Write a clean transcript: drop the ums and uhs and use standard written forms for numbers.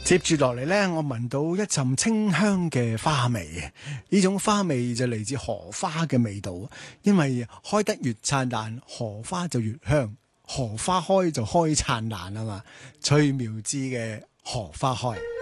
接住落嚟呢，我聞到一陣清香嘅花味，呢種花味就嚟自荷花嘅味道，因為開得越燦爛，荷花就越香，荷花開就開燦爛啊嘛，翠苗枝嘅荷花開。